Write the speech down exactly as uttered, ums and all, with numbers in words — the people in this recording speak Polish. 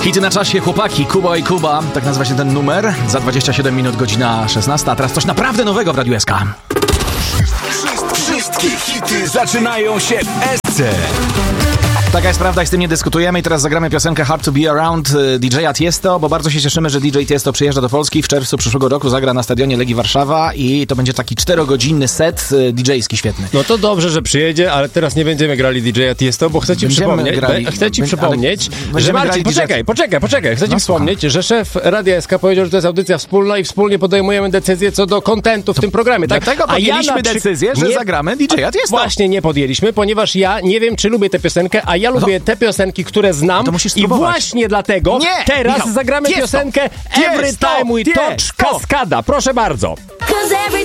Hity na czasie, chłopaki, Kuba i Kuba, tak nazywa się ten numer. Za dwadzieścia siedem minut, godzina szesnasta, a teraz coś naprawdę nowego w Radiu S K. Wszystkie hity zaczynają się w S C. Taka jest prawda i z tym nie dyskutujemy i teraz zagramy piosenkę Hard to be Around D J a Tiesto, bo bardzo się cieszymy, że D J Tiesto przyjeżdża do Polski. W czerwcu przyszłego roku zagra na stadionie Legii Warszawa i to będzie taki czterogodzinny set D J-ski świetny. No to dobrze, że przyjedzie, ale teraz nie będziemy grali D J a Tiesto, bo chcę ci Będziemy przypomnieć, grali, chcę ci ale- przypomnieć, ale że będziemy Marcin, grali poczekaj, poczekaj, poczekaj, chcę ci No, wspomnieć, że szef Radia S K powiedział, że to jest audycja wspólna i wspólnie podejmujemy decyzję co do kontentu w tym programie, tak? Dlatego podjęliśmy na przy- decyzję, że nie- zagramy D J a Tiesto. Właśnie nie podjęliśmy, ponieważ ja nie wiem, czy lubię tę piosenkę, a ja lubię te piosenki, które znam to musisz i spróbować. właśnie dlatego Nie, teraz Michał, zagramy Tiesto, piosenkę Every Tiesto, Time We Touch Tiesto. Kaskada. Proszę bardzo. Cause every